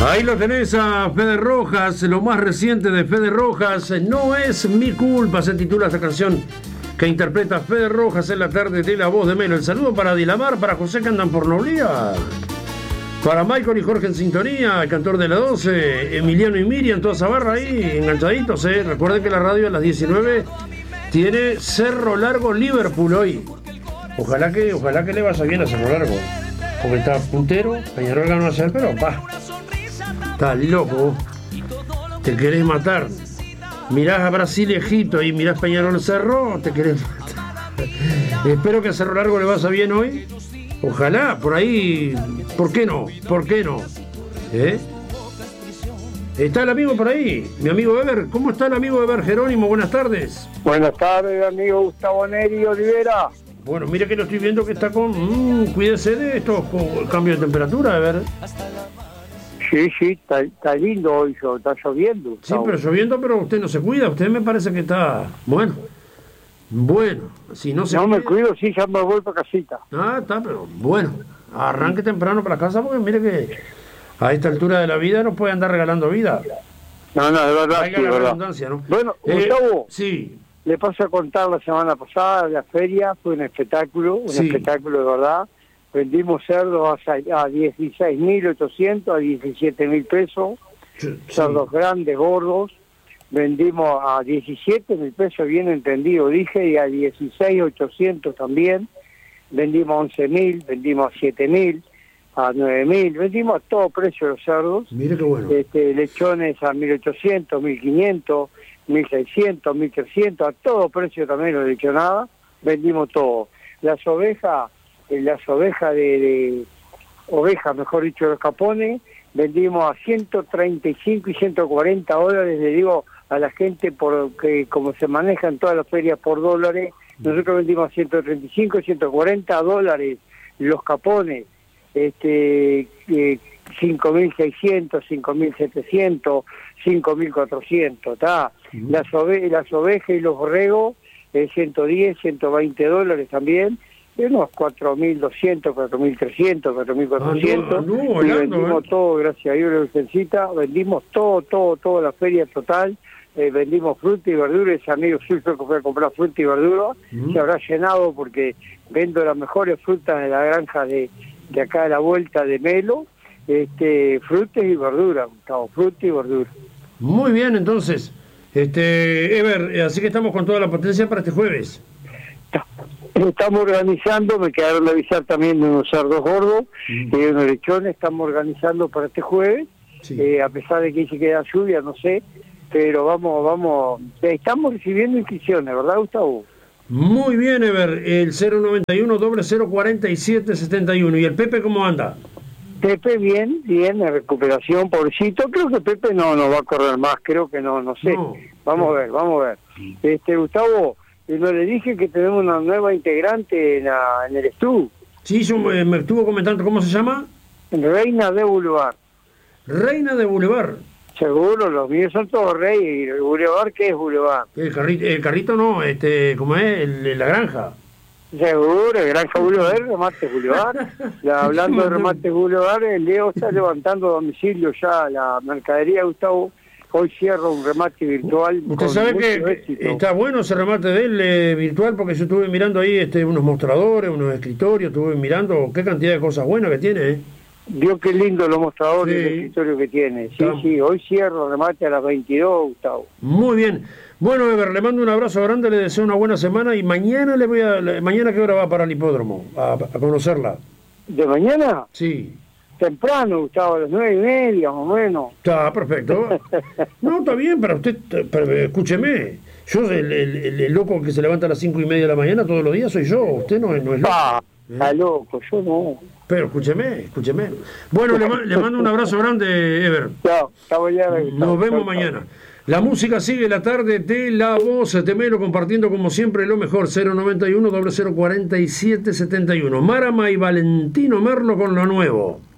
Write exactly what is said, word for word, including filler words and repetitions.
Ahí lo tenés a Fede Rojas, lo más reciente de Fede Rojas, No es mi culpa, se titula esta canción que interpreta Fede Rojas en la tarde de La Voz de Melo. El saludo para Dilamar, para José que andan por Noblía, para Michael y Jorge en sintonía, el cantor de la doce, Emiliano y Miriam, toda esa barra ahí, enganchaditos, ¿eh? Recuerden que la radio a las diecinueve tiene Cerro Largo Liverpool hoy. Ojalá que, ojalá que le vaya bien a Cerro Largo, porque está puntero, Peñarol ganó ayer, pero pa, estás loco, te querés matar. Mirás a Brasil Egipto y mirás Peñarol Cerro, te querés matar. Espero que a Cerro Largo le vaya bien hoy. Ojalá, por ahí, ¿por qué no? ¿Por qué no? ¿Eh? Está el amigo por ahí, mi amigo Eber. ¿Cómo está el amigo Eber Jerónimo? Buenas tardes. Buenas tardes, amigo Gustavo Neri Olivera. Bueno, mire que lo estoy viendo que está con... Mmm, cuídese de estos cambios de temperatura, Eber. Sí, sí, está, está lindo hoy, está lloviendo. Sí, pero lloviendo, pero usted no se cuida. Usted me parece que está... Bueno, bueno, si no se No cuida... me cuido, sí, ya me voy para casita. Ah, está, pero bueno, arranque temprano para casa porque mire que a esta altura de la vida no puede andar regalando vida. No, no, de verdad, Traiga sí, la verdad. redundancia, ¿no? Bueno, Eh, Gustavo, sí, le paso a contar la semana pasada, la feria, fue un espectáculo, un Sí. espectáculo de verdad. Vendimos cerdos a, a dieciséis mil ochocientos, a diecisiete mil pesos, sí, cerdos grandes, gordos. Vendimos a diecisiete mil pesos, bien entendido, dije, y a dieciséis mil ochocientos también. Vendimos a once mil, vendimos a siete mil, a nueve mil, vendimos a todo precio los cerdos. mire qué bueno. Este, lechones a mil ochocientos, mil quinientos, mil seiscientos, mil trescientos, a todo precio también lo lechonada, vendimos todo. Las ovejas, eh, las ovejas de, de ovejas, mejor dicho, los capones, vendimos a ciento treinta y cinco y ciento cuarenta dólares, le digo a la gente, porque como se manejan todas las ferias por dólares, nosotros vendimos a ciento treinta y cinco, ciento cuarenta dólares los capones, este eh, cinco mil seiscientos, cinco mil setecientos, cinco mil cuatrocientos, ¿tá? Uh-huh. Las, ove las ovejas y los borregos, eh, ciento diez, ciento veinte dólares también, y unos cuatro mil doscientos, cuatro mil trescientos, cuatro mil cuatrocientos, anduvo, anduvo y volando, vendimos ¿eh? todo, gracias a Dios, la Virgencita, vendimos todo, todo, toda la feria total. Eh, vendimos fruta y verdura, ese amigo suyo que fue a comprar fruta y verdura, uh-huh. Se habrá llenado porque vendo las mejores frutas de la granja de, de acá de la vuelta de Melo, este, frutas y verduras, Gustavo, fruta y verdura. Muy bien, entonces, este, Eber, así que estamos con toda la potencia para este jueves. Estamos organizando, me quedaron de avisar también de unos cerdos gordos uh-huh. y unos lechones, estamos organizando para este jueves, sí. eh, a pesar de que dice que da lluvia, no sé, pero vamos, vamos, estamos recibiendo inscripciones, ¿verdad, Gustavo? Muy bien, Eber, el cero noventa y uno, cero cero cuarenta y siete setenta y uno. ¿Y el Pepe cómo anda? Pepe bien, bien, en recuperación, pobrecito. Creo que Pepe no, no va a correr más, creo que no, no sé. No, vamos no. a ver, vamos a ver. Este, Gustavo, no le dije que tenemos una nueva integrante en, la, en el estudio. Sí, yo me, me estuvo comentando, ¿cómo se llama? Reina de Boulevard. Reina de Boulevard. Seguro, los míos son todos reyes. ¿Y el Boulevard qué es Boulevard? El carrito, el carrito no, este, ¿cómo es? El, la granja. Seguro, el Granja Boulevard, Remate Boulevard. Ya, hablando de Remate Boulevard, el Leo está levantando a domicilio ya la mercadería, Gustavo. Hoy cierro un remate virtual. Usted sabe que éxito. Está bueno ese remate de él eh, virtual, porque yo estuve mirando ahí este, unos mostradores, unos escritorios, estuve mirando qué cantidad de cosas buenas que tiene, ¿eh? Vio qué lindo los mostradores sí. y el escritorio que tiene. Sí, Está... sí, hoy cierro remate a las veintidós, Gustavo. Muy bien. Bueno, Eber, le mando un abrazo grande, le deseo una buena semana y mañana le voy a... ¿Mañana qué hora va para el hipódromo? A, a conocerla. ¿De mañana? Sí. Temprano, Gustavo, a las nueve y media, más o menos. Está perfecto. No, está bien, pero usted, pero, escúcheme, yo el, el, el, el loco que se levanta a las cinco y media de la mañana todos los días soy yo, usted no, no es loco. Ah, ¿eh? Está loco, yo no. Pero escúcheme, escúcheme. Bueno, le, le mando un abrazo grande, Eber. Chao, hasta mañana. Nos vemos mañana. La música sigue la tarde de La Voz de Melo, compartiendo como siempre lo mejor. Cero noventa y uno, cero cero cuarenta y siete setenta y uno. Marama y Valentino Merlo con lo nuevo.